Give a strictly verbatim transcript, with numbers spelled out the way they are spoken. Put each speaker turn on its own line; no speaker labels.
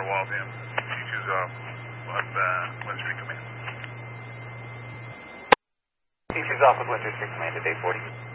Waltham. T two's off with uh, Winter Street Command.
T two's off with Winter Street Command at eight forty.